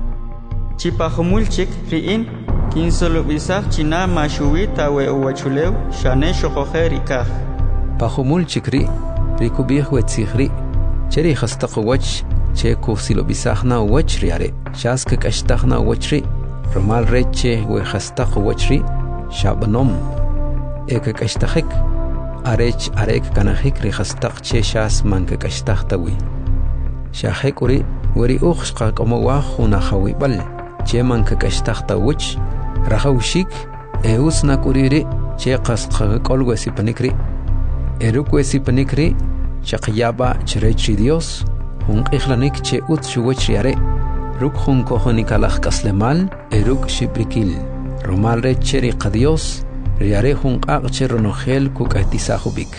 Chipahumulchik riin kinsolubisach china mashuwi tawe uwachuleu shane shokoje rikaj. Pahumulchik ri rikubih wetzihri cheri khastaqwach che kusilobisachna uwach riare shask kashtachna uwachri romal reche we khastaqwachri shabnom ek kashtahik arech arek kanahik ri khastaq che shas manke kashtahtawi shahekuri weri ukhshqa como wahuna khawibal Cheman kakashtakta wich, rahaushik, eusna kuriri, chekas kolwesi panikri, erukwesi panikri, chakyaba cherechi Dios, hun ihlanik che ut shuwech yare, ruk hun kohonikalach kaslemal, eruk shibrikil, romal re cheri qadios, riare hun aqche ronogel kukaitisahubik.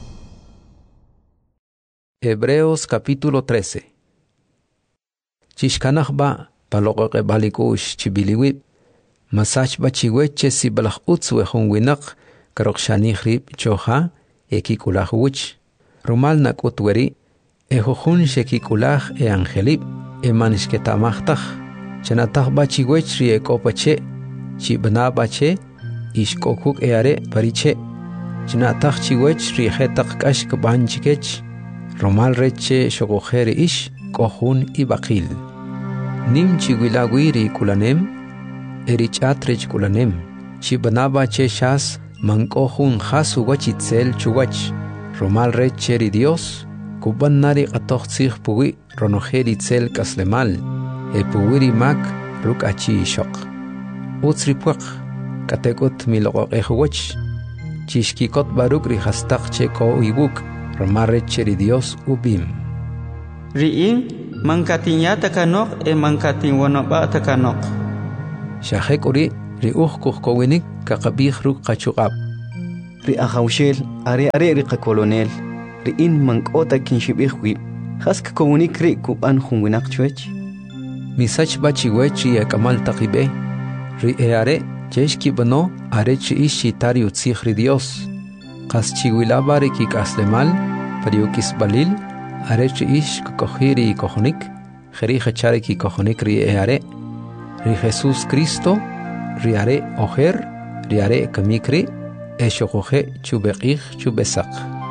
Hebreos capítulo trece. Chishkanachba Paloqoq balikush chibiliwib masach bachiweche si balach utzwe hun winak karokshani khrib choha ekikulah wich rumal nakutweri ehohun shekikulah e angelib e manishketamachtaj chanatah bachiwech ri ekopache chibna bache ishkokuk eare pariche chanatah chiwech ri hetaq kashk banchikech rumal reche shogojeri ish kohun ibaqil Nim chigwilawiri kulanem, erichatrech kulanem, chibanaba che shas, mankohun hasu wachitzel chuwach, romal recheri Dios, kuban nari atochzich puwi, ronojeri tzel kaslemal, e puwiri mak, ruk achi shok. Utsripuak, katekot miloqoq ehuwach, chishkikot baruk rihastak che ko uibuk, romal recheri Dios ubim. Riin, Mankatinya takanok e mankatin wanaba takanok. Shahek uri riuh kuh kowinik kakabih ruk kachuqab. ri ahawshel are are ri colonel ri in mankota kinshibihwi hask komunik ri kuban hunwinak chwech misach bachiwech ri akamal taqibe ri are cheshki bano are chi ishi tari utzikh ri Dios qas chiwilaba ri kikaslemal pariukis balil are chi ish kokhiri kohonik khiri khachare ki kohonik ri are ri Jesus Cristo ri are oher ri are kamikri eshokohe chubeqih chubesaq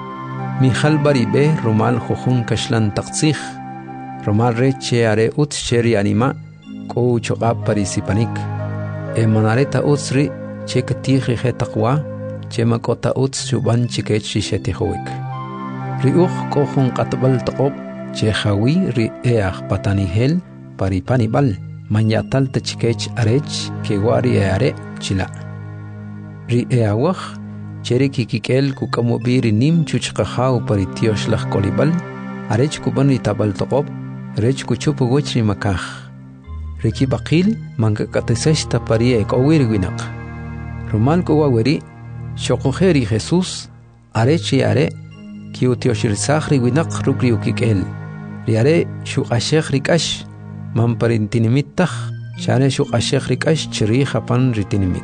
Mijal baribe rumal jujun kashlan taqtsikh rumal reche are ut cheri anima ko choqab parisipanik e manareta utsri chekatih he taqwa chema kota uts chuban chikech shishetihowik ri ukh ko jun qatbal taqob che khawi ri each patanihel paripanibal manyatal tchikech arech ke wari are chila ri eawakh Cheriki kikel kukamo biri nim chuchqahaw paritiosh laj kolibal arech kuban itabal toqob rech kuchupu gochri makaj riki baqil manga katesesta parie kowir winaq rumal ko waweri shoqojeri Jesus arechi are kiutioshir sakhri winaq rukri ukikel riare shuqashekh rikash man parintinimittah shane shuqashekh rikash chiri khapan ritinimit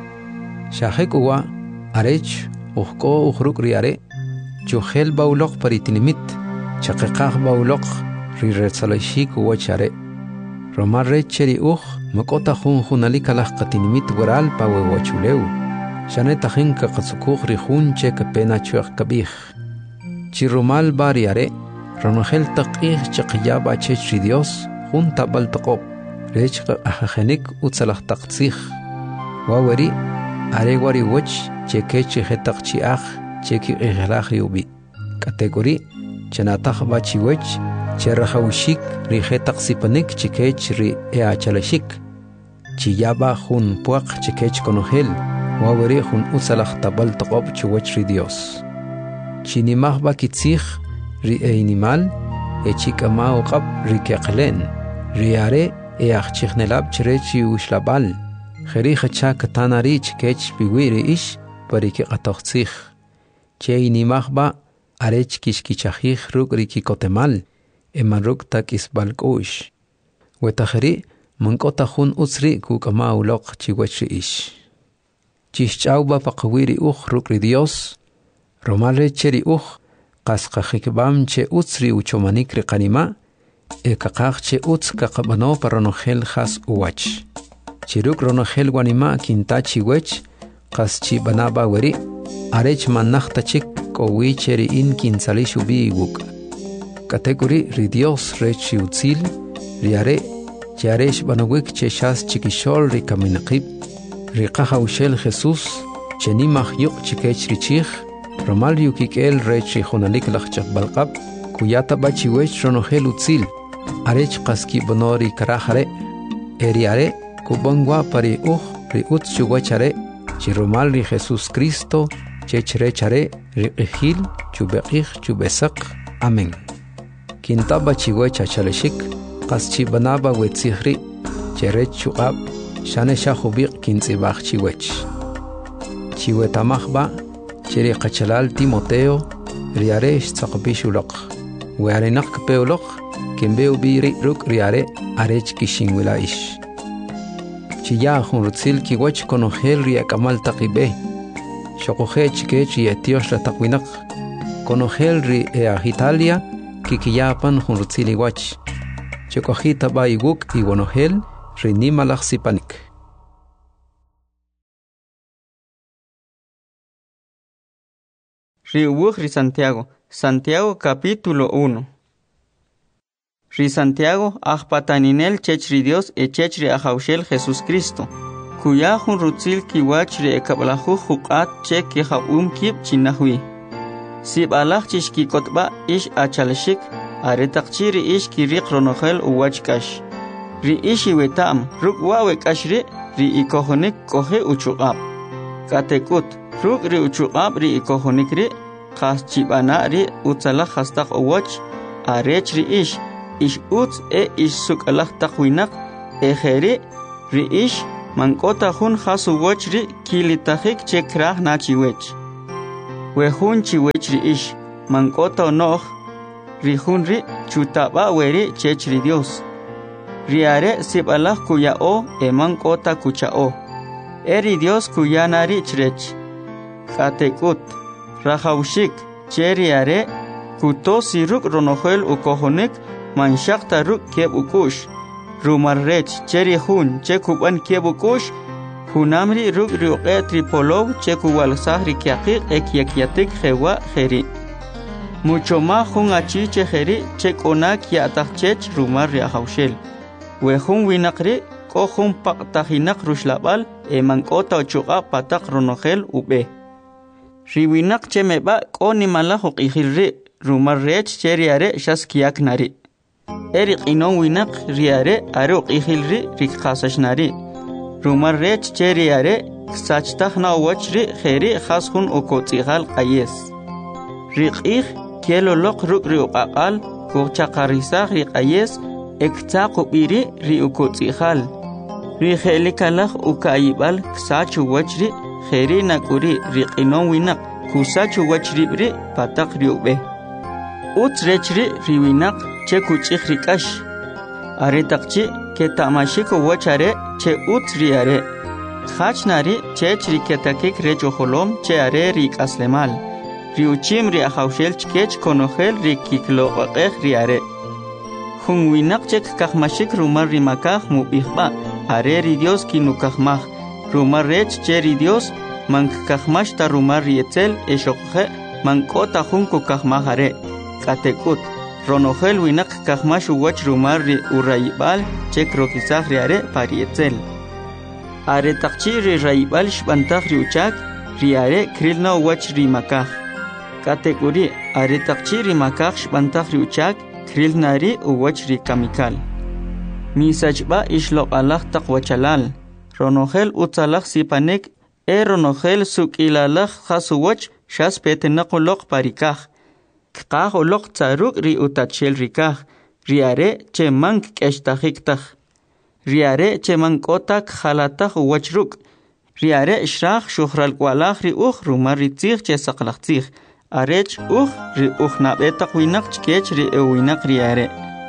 shahek uwa arech ukhko ukhruk riare chukhel bauloq paritinimit chaqiqaq bauloq rirretsalashik wachare romar recheri ukh makota khun khunalika laqatinimit waral pawe wachuleu shaneta khinka qatsukukh rihun che kapena chuq kabih chirumal bariare ronogel taqih chaqiyaba chechri Dios junta baltaqob rech ahajenik utsalah taqtsikh wawari are wari wach chekechi hetaq chiach cheki ighlaq yubi category chanataq bachi wach cherahawshik ri hetaq sipanik chekech ri eachalashik chiyaba hun puaq chekech konohel wawari hun usalaq tabal taqob chuwach ri Dios chinimaq bakitsikh ri einimal echikama uqab ri keqlen ri are eachchnelab chrechi ushlabal khari khacha katanari chkech biwiri ish pariki qatoqtsikh cheyni mahba arech kishkichajih ruk riki kotemal emaruk takis balkosh wetakhari mankota khun utsri kukama uloq chiwachi ish chishchauba paqwiri ukh ruk ri Dios romale cheri ukh qasqa khikbam che utsri uchomanik ri qanima ekaqaq che utz kaqabano paronogel khas uwach Chiruk ronogel wanima kintachi wech qaschi banaba weri arech manachta chik kowi cheri in kinsali shubi wuk category ri Dios rechi utzil riare charesh banawik che shas chikishol ri kaminaqib ri qahawshel Jesus cheni makhyuq chikech richich romal yukikel rechi khunalik laqchaq balqab kuyata bachi wech ronogel utzil arech qaski bonori karahare eriare Kubangwa pari uh ri ut chuwachare chirumal ri Jesus Cristo chechre chare ri qihil chubeqih chubesaq amen kintaba chiwacha chaleshik qaschi banaba wetzihri cheret chuqab shane shahubiq kintzibaq chiwech chiwetamahba cheri qachalal Timoteo riare tsaqbishuloq wearinaq peoloq kimbeu biri ruk riare arech kishinwila ish Chiya junrutzil kiwach konogel ri akamal taqibe shoqoje chikech y etios la taqwinak konogel ri Italia kikiyapan junrutzil iwach chokojita ba iguk y wonogel ri nimalaq sipanik ri uwuj ri Santiago Santiago capítulo uno Ri Santiago ajpataninel chechri Dios e chechri ajawshel Jesus Cristo. Kuya jun rutzil kiwach ri ekablahu huqat che ki jabum kib chinahwi. Sib alach chishki kotba ish achalshik are taqchiri ish kiriq ronogel uwach kash. Ri ishi wetam ruk wawe kashri ri ikohonik kohe uchuqab. Katekut ruk ri uchuqab ri ikohonik ri qas chibana ri utsalach hastaq uwach arech ri ish ish utz e ish suk alach taqwinak e kheri ri ish mankota hun khasu wachri kilitahik che krah nachi wech wehun chiwech ri ish mankota onoh rihun ri chutaba weri chech ri Dios riare sibalah kuyao e mankota kuchao eri Dios kuyanari chrech katekut rahaushik cheriare kuto siruk ronohel ukohonik manshak taruk keb ukush rumarrech cheri hun chekuban keb ukush hunamri ruk riuqe tripolov chekuwal sahri kiaqiq ekyakiatik jewa jeri mucho más hun achi chejeri chekonak yatachech rumar riahaushel wehun winakri kohun paqtahinak rushlabal e mankota ochuqa patak ronohel ube riwinak chemeba koni malahok ihilri rumar rech cheriare shaskiak nari eri qinon winak riare aruk ihilri rikhasashnari rumar rech cheriare ksachtakhna wachri kheri khashun ukotsigal qayes riqih kielo lok ruk riuqaqal kuchaqarisaq riqayes ektsaqu biri riukotsigal rikhelikalaq ukayibal ksachu wachri kheri nakuri riqinon winak kusachu wachri bri patak riube utrechri riwinak che kuchikh rikash aretaqchi ke tamashiko wachare che utriare khachnari chechri ketakik rechoholom che are rikaslemal riuchim ri ahaushel chkech konohel rikiklo qeq riare hun winak chek kakmashik rumar rimakah mubihba are ri Dios kinukahmah rumar rech cheri Dios mank kakmash ta rumar rietel eshokhe mankota hun kukahmah are katekut ronohel winak kakmash wach rumar ri uraibal chek rokisah riare parietel are taqchi ri raibal shbantah riuchak riare krilna wach rimakah kategori are taqchi rimakah shbantah riuchak krilnari uwach ri kamikal misachba ishloq Allah taqwachalal ronohel utsalaq sipanek e ronohel sukilalaq khasuwach shas petenaqoloq parikah kqaq oloq tsaruk ri utachel rikah riare che mank keshtahiktah riare che mankotak khalatah wachruk riare ishraq shuhral kwalaq ri uj rumar ri tsikh che saqlaq tsikh arech uj ri uj nabetaq winak chkech ri ewinak riare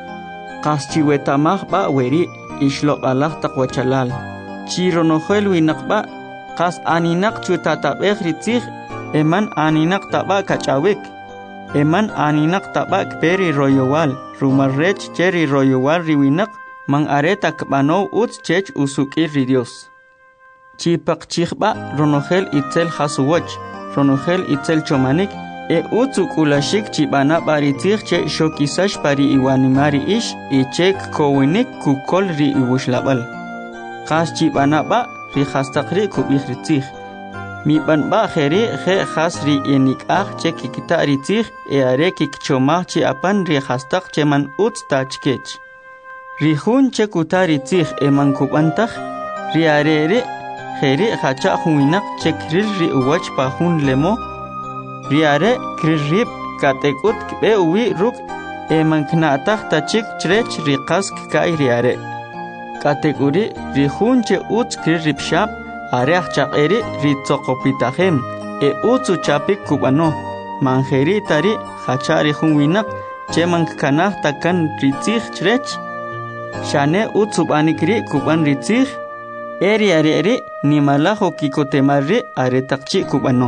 qaschiwetamaq ba weri ishloq Allah taqwachalal chironohel winak ba qas aninak chutatabej ri tsikh eman aninak taba kachawik eman aninak tabak peri royowal rumarrech cheri royowal riwinak man areta kbano uts chech usukir ri Dios chipak chikhba ronohel itzel hasuwach ronohel itzel chomanik e utsukulashik chibana baritikh che shokisash pari iwanimari ish ichek kowinik kukol ri iwushlabal qas chibana ba ri khastaqri kubikhritsik mi ban ba kheri khe khasri enik ah che kikita ritikh e are kikchomah chi apan ri khastaq che man uts tachkech ri hun che kutari tikh e man kubantah ri are re kheri khacha huinak che kril ri uwach pa hun lemo ri are kririb katekut be uwi ruk e man knatah tachik chrech ri qask kai ri are kategori ri hun che uts kririb shap Areh chaqeri ritsoqopitahem e utsu chapik kubano manjeri tari khachari hunwinak che mankanah takan ritzikh chrech shane utsu banikri kuban ritzikh eri areri nimalaho kikotemarri aretaqchi kubano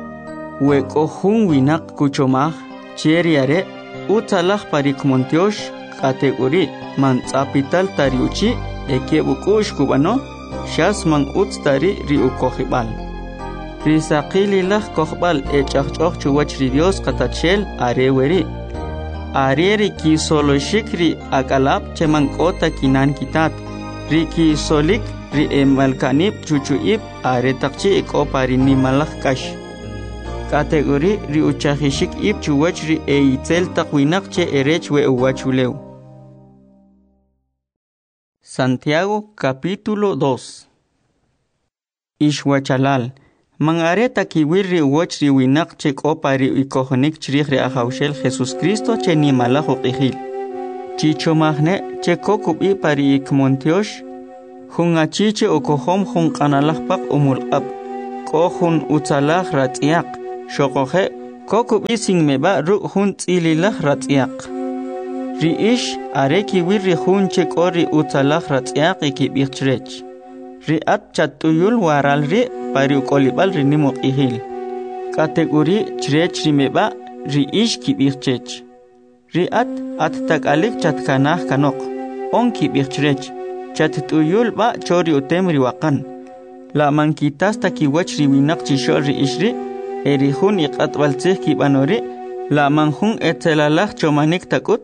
weko hunwinak kuchomah cheri are utsalah parikmontiosh kategori mantsapital tariuchi ekebukush kubano shas man utstari ri ukohibal risaqili lah kohbal e chaqchoq chuwach ri Dios qatachel areweri areri ki solo shikri akalap cheman kota kinan kitat ri ki solik ri emalkanib chuchuib are taqchi ekopari ni malak kash kategori ri uchahishik ib chuwach ri eitzel taqwinak che erech we uwachulew Santiago capítulo dos. Ishwachalal mangareta kiwirri wachri winak che kopari ikohonik chrikhri ahaushel Jesus Cristo che ni malajo qihil. Chichomahne che kokubi pari ikmontiosh hungachiche okohom hun qanalahpak umulqab kohun utsalah ratiaq Shokohe koku bising meba ru hun tzililah ratsiaq. Ri ish areki wirri hun chekori utallah ratsiaq iki bichtrech. Ri at chatuyul waral ri pari ukolibal ri nimok ihil. Kategori chrech ri meba ri ish ki bichtrech. Ri at at takalik chatkanah kanok. On ki bichtrech. Chatuyul ba chori utem ri wakan. La mankitas takiwach ri winak chishor ri ishri. Eri hun iqat baltzih ki banori. La manjun etelalah chomanik takut.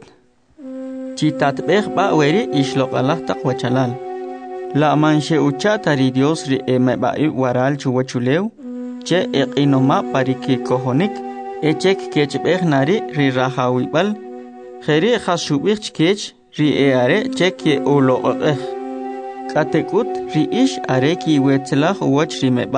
Chitat beh ba weri ishloqalah takwachalal. La manche uchatari Dios ri eme ba waral chuwachuleu. Che eqinoma pariki kohonik. Echek kech beh nari ri rahawibal. Kheri khashubich kech ri eare chek ye uloqeh. Katekut ri ish areki wetzelah wach ri meba.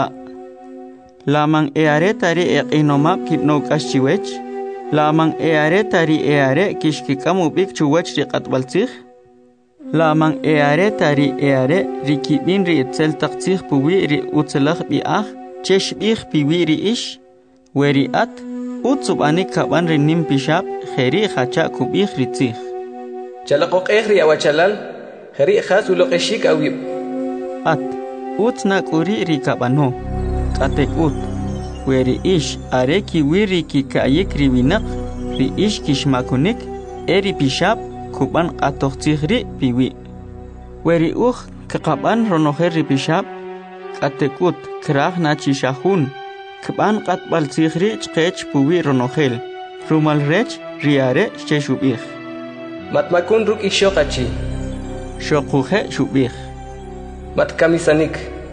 Lamang eare tari eqinomap kipno kashchiwech. Lamang eare tari eare kishkikamu bik chuwach ri qatbaltzih. Lamang eare tari eare rikibin ri etzel taqtzih puwi ri utzelah bi'ah. Chesh bih piwi ri ish. Weri at utsub anik kaban ri nim pishab kheri khacha kubih ri tzih. Chalaqoq ehri awachalal. Kheri khas uloqeshik awib. At utna kuri ri kabano. Katek ut. Weri ish areki wiri ki kayik ri winak. Ri ish kishmakunik. Eri pishab kuban qatoqtzihri piwi. Weri uh kekaban ronoher ri pishab. Katek ut krah na chishahun. Kuban qatbaltzihri chqech puwi ronohel. Rumal rech riare sheshubih. Matmakun ruk ishoqachi. Shokuhe shubih. Mat kamisanik.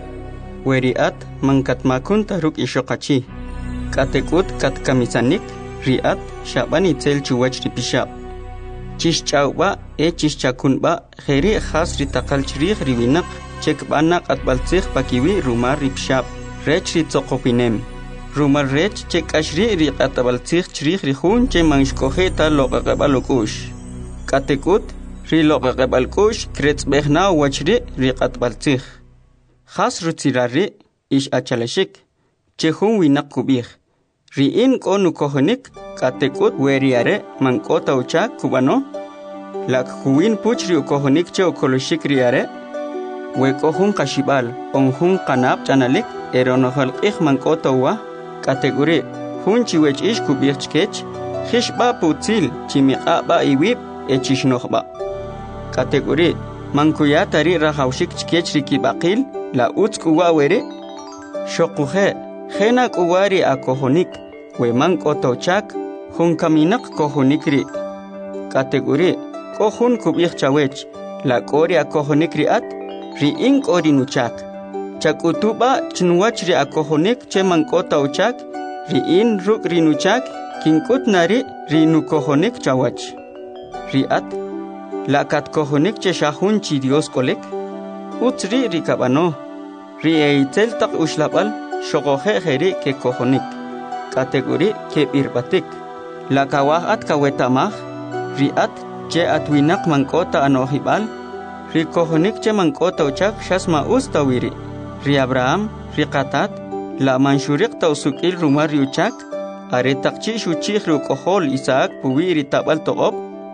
Weriat mangkat makun taruk ishoqachi. Katekut kat kamisanik. Riat shabani tel chuwach ripishab. Chish chawba e chish chakunba. Kheri khas ritakal chrih riwinak. Chek banak at baltzih pakiwi rumar ripshab. Rech ritzoqopinem. Rumar rech chek ashri riqat baltzih chrih rihun che manshkohe ta loqaqabalukush. Katekut ri loqaqabalkush kretz behna wachri riqat baltzih. Khas rutzirari ish achalashik. Chehun winak kubih. Ri in konu kohonik katekut weriare mankota ucha kubano. Lak huwin puchri ukohonik che ukoloshik riare. Wekohun kashibal onhun kanab chanalik eronohal ich mankota uwa. Kategori hun chiwech ish kubih chkech. Khishba putzil chimiqa ba iwib echishnohba. Kategori mankuya tari rahawshik chkech riki baqil la utz kuwa were. Shokuhe khena kuwari akohonik we mankoto chak hun kaminak kohonikri. Kategori kohun kubih chawech la kori akohonikri at ri in kori nuchak. Chakutuba chnuwach ri akohonik che mankota uchak ri in ruk rinuchak kinkut nari rinu kohonik chawach. Riat lakat kohonik che shahun chi Dios kolek utri rikabano ri eitel tak ushlabal shogohe kheri ke kohonik. Kategori ke birbatik lakawah at kawetamah riat che atwinak mankota anohibal ri kohonik che mankota uchak shasma ustawiri. Ri Abraham, ri Qatat, la manshurik tausukil rumar yuchak, are takchi shuchih ru kohol Isaac puwi ri tabal to'ob.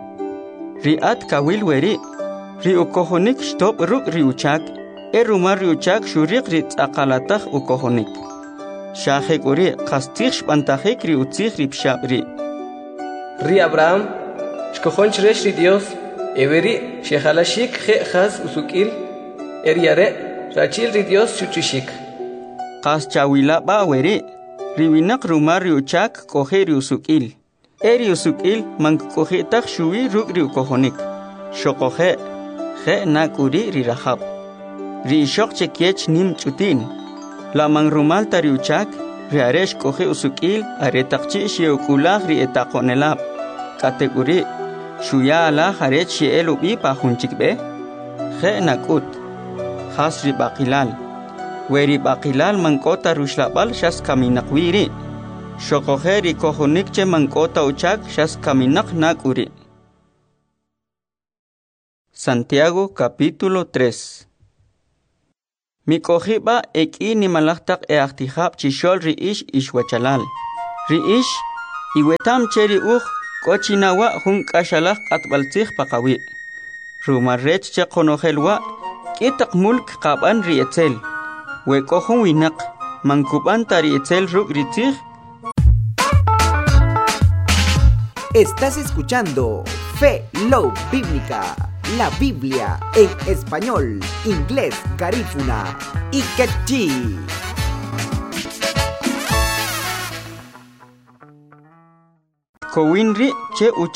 Ri at kawil weri, ri ukohonik stop ruk ri uchak, e rumar yuchak shurik ri tsakalatah ukohonik. Shahek uri qastih shpantahik ri utzih ri pshab ri. Ri Abraham, shkohon chresh ri Dios, everi shehalashik khe khas usukil, eriare, Rachil ri Dios chuchishik. Qas chawila ba weri. Riwinak rumar riuchak kohe riusukil. E riusukil mang kohe tak shui ruk riukohonik. Shokohe. He nakuri ri rahab. Ri shok chekiech nim chutin. La mang rumal ta riuchak. Riaresh kohe usukil are takchi shiukulah ri etakonelab. Kategori. Shuya ala harech shielubi pa hunchikbe. He nakut. Khas ri baqilal. Weri baqilal mankota rushlabal shas kaminak wiri. Shokohe ri kohonik che mankota uchak shas kaminak nakuri. Santiago capítulo tres. Mi kohiba ek ini malaktak e aktihab chishol ri ish ishwachalal. riish iwetam cheri uj kochinawa jun kashalaq qatbaltij paqawi rumarrech che qonojelwa kitaq mulk qaban rietzel we kohun winaq mankuban tarietzel ruk ritij. Estás escuchando Fe Love Bíblica, la Biblia en español, inglés, garífuna y quechí. Kowinri che